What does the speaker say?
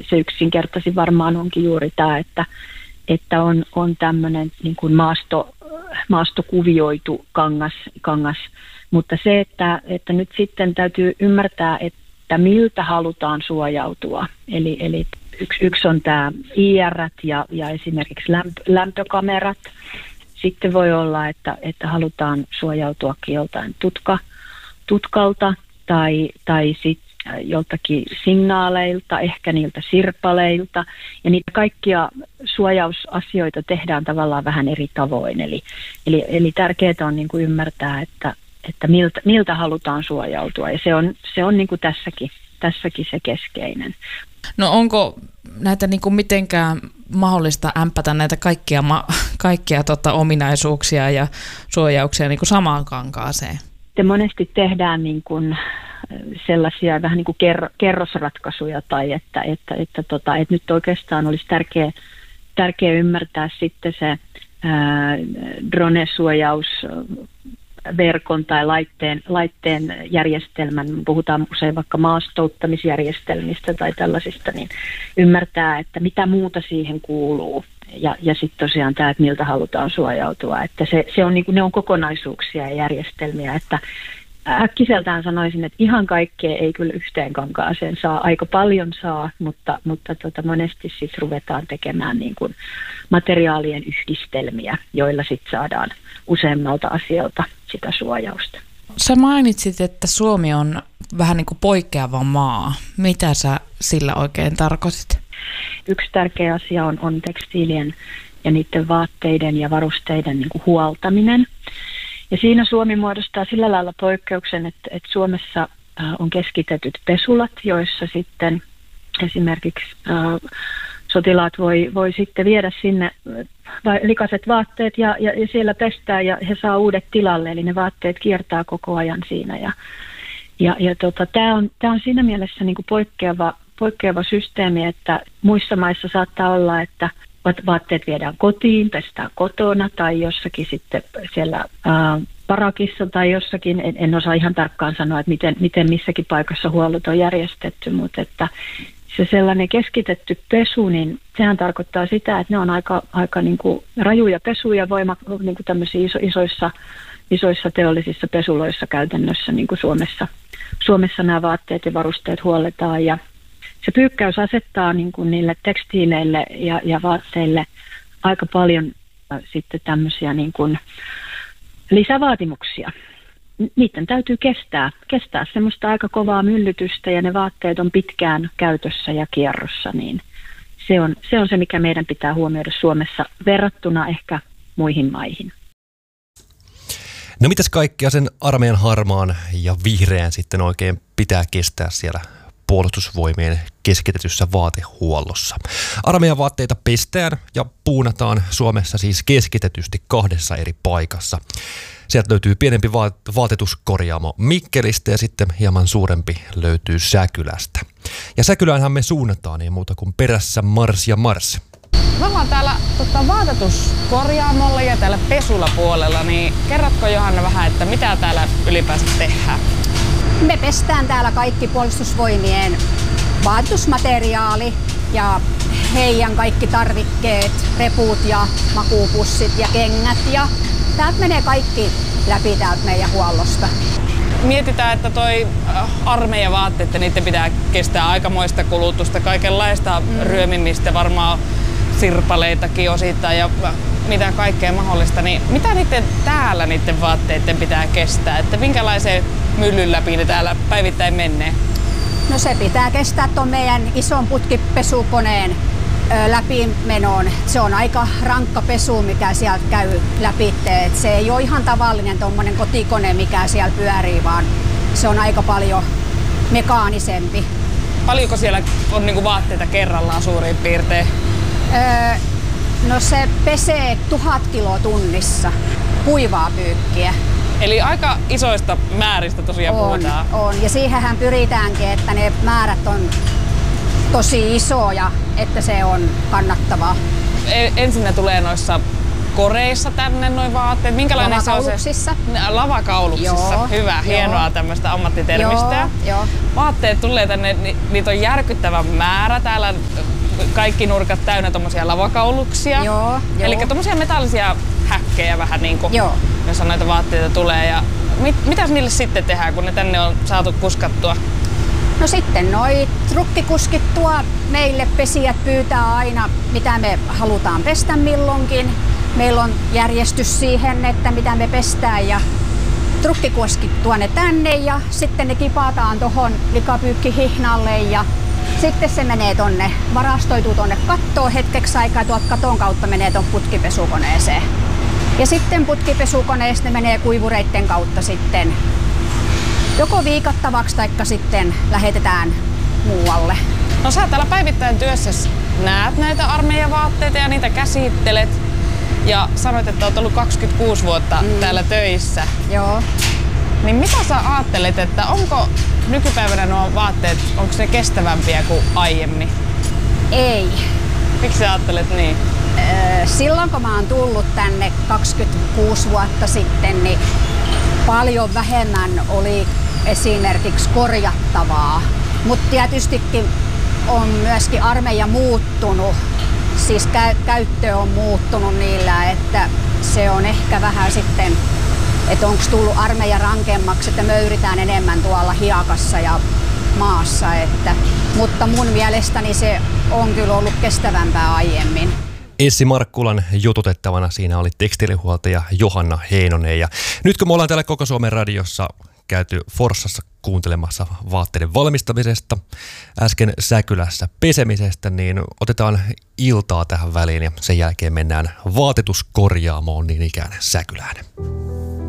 se yksinkertaisin varmaan onkin juuri tämä, että on tämmöinen niin kuin maastokuvioitu kangas. Mutta se, että nyt sitten täytyy ymmärtää, että miltä halutaan suojautua. Eli yksi on tämä IR ja esimerkiksi lämpökamerat. Sitten voi olla, että halutaan suojautuakin joltain tutkalta tai sitten joltakin signaaleilta, ehkä niiltä sirpaleilta. Ja niitä kaikkia suojausasioita tehdään tavallaan vähän eri tavoin. Eli tärkeää on niin kuin ymmärtää, että miltä halutaan suojautua. Ja se on niin kuin tässäkin se keskeinen. No onko näitä niin kuin mitenkään mahdollista ämpätä näitä kaikkia ominaisuuksia ja suojauksia niin kuin samaan kankaaseen? Monesti tehdään niin kuin sellaisia vähän niin kuin kerrosratkaisuja tai että nyt oikeastaan olisi tärkeä ymmärtää sitten se drone-suojaus verkon tai laitteen järjestelmän, puhutaan usein vaikka maastouttamisjärjestelmistä tai tällaisista, niin ymmärtää, että mitä muuta siihen kuuluu. Ja sitten tosiaan tämä, että miltä halutaan suojautua. Että se on, niin kuin, ne on kokonaisuuksia ja järjestelmiä, että äkkiseltään sanoisin, että ihan kaikkea ei kyllä yhteen kankaaseen saa. Aika paljon saa, mutta monesti sitten ruvetaan tekemään niin kuin materiaalien yhdistelmiä, joilla sitten saadaan useammalta asialta sitä suojausta. Sä mainitsit, että Suomi on vähän niin kuin poikkeava maa. Mitä sä sillä oikein tarkoitit? Yksi tärkeä asia on tekstiilien ja niiden vaatteiden ja varusteiden niin kuin huoltaminen. Ja siinä Suomi muodostaa sillä lailla poikkeuksen, että Suomessa on keskitetyt pesulat, joissa sitten esimerkiksi sotilaat voi sitten viedä sinne likaiset vaatteet ja siellä pestää ja he saa uudet tilalle, eli ne vaatteet kiertää koko ajan siinä. Tämä on siinä mielessä niin kuin poikkeava systeemi, että muissa maissa saattaa olla, että vaatteet viedään kotiin, pestään kotona tai jossakin sitten siellä parakissa tai jossakin. En osaa ihan tarkkaan sanoa, että miten missäkin paikassa huollot on järjestetty, mutta että se sellainen keskitetty pesu, niin sehän tarkoittaa sitä, että ne on aika niin kuin rajuja pesuja niin kuin tämmöisissä isoissa teollisissa pesuloissa käytännössä, niin kuin Suomessa nämä vaatteet ja varusteet huolletaan. Ja se pyykkäys asettaa niin kuin niille tekstiileille ja vaatteille aika paljon sitten tämmöisiä niin kuin lisävaatimuksia. Niiden täytyy kestää semmoista aika kovaa myllytystä ja ne vaatteet on pitkään käytössä ja kierrossa, niin se on se, mikä meidän pitää huomioida Suomessa verrattuna ehkä muihin maihin. No mitäs kaikkea sen armeijan harmaan ja vihreän sitten oikein pitää kestää siellä puolustusvoimien keskitetyssä vaatehuollossa? Armeijan vaatteita pestään ja puunataan Suomessa siis keskitetysti 2 eri paikassa. Sieltä löytyy pienempi vaatetuskorjaamo Mikkelistä ja sitten hieman suurempi löytyy Säkylästä. Ja Säkyläänhän me suunnataan ei muuta kuin perässä mars ja mars. Me ollaan täällä vaatetuskorjaamolla ja täällä pesulapuolella, niin kerrotko Johanna vähän, että mitä täällä ylipäänsä tehdään? Me pestään täällä kaikki puolustusvoimien vaatetusmateriaali ja heidän kaikki tarvikkeet, reput ja makuupussit ja kengät ja täältä menee kaikki läpi täältä meidän huollosta. Mietitään, että toi armeijan vaatteet, niiden pitää kestää aikamoista kulutusta, kaikenlaista ryömimistä, varmaan sirpaleitakin osittain ja mitä kaikkea mahdollista. Niin mitä niiden vaatteiden pitää kestää? Että minkälaisen myllyn läpi ne täällä päivittäin menee? No se pitää kestää tuon meidän ison putkipesukoneen läpimenoon. Se on aika rankka pesu, mikä sieltä käy läpi. Et se ei ole ihan tavallinen tuommoinen kotikone, mikä siellä pyörii, vaan se on aika paljon mekaanisempi. Paljonko siellä on niinku vaatteita kerrallaan suurin piirtein? No se pesee 1000 kiloa tunnissa kuivaa pyykkiä. Eli aika isoista määristä tosiaan puhutaan. On, ja siihenhän pyritäänkin, että ne määrät on tosi isoja, että se on kannattavaa. Ensinnä tulee noissa koreissa tänne noin vaatteet? Minkälainen se on se? Lavakauluksissa. Joo, hyvä, hienoa tämmöistä ammattitermistöä. Joo. Vaatteet tulee tänne, niitä on järkyttävä määrä. Täällä kaikki nurkat täynnä tommosia lavakauluksia. Joo. Eli tommosia metallisia häkkejä vähän niinku, jos on näitä vaatteita tulee. Ja mitäs niille sitten tehdään, kun ne tänne on saatu kuskattua? No sitten noi trukkikuskit tuo meille, pesijät pyytää aina, mitä me halutaan pestä milloinkin. Meillä on järjestys siihen, että mitä me pestään, ja trukkikuskit tuo ne tänne ja sitten ne kipataan tuohon likapyykkihihnalle ja sitten se menee tonne, varastoituu tonne kattoon hetkeksi aikaa, tuolta katon kautta menee ton putkipesukoneeseen. Ja sitten putkipesukoneesta ne menee kuivureitten kautta sitten joko viikattavaksi taikka sitten lähetetään muualle. No sä täällä päivittäin työssä näet näitä armeijavaatteita ja niitä käsittelet. Ja sanoit, että olet ollut 26 vuotta täällä töissä. Joo. Niin mitä sä ajattelet, että onko nykypäivänä nuo vaatteet, onko ne kestävämpiä kuin aiemmin? Ei. Miksi sä ajattelet niin? Silloin kun mä oon tullut tänne 26 vuotta sitten, niin paljon vähemmän oli esimerkiksi korjattavaa. Mutta tietystikin on myöskin armeija muuttunut. Siis käyttö on muuttunut niillä, että se on ehkä vähän sitten, että onko tullut armeija rankemmaksi, että möyritään enemmän tuolla hiekassa ja maassa. Mutta mun mielestäni se on kyllä ollut kestävämpää aiemmin. Essi Markkulan jututettavana siinä oli tekstiilihuoltaja Johanna Heinonen. Ja nyt kun me ollaan täällä Koko Suomen radiossa käyty Forssassa kuuntelemassa vaatteiden valmistamisesta, äsken Säkylässä pesemisestä, niin otetaan iltaa tähän väliin ja sen jälkeen mennään vaatetuskorjaamoon niin ikään Säkylään.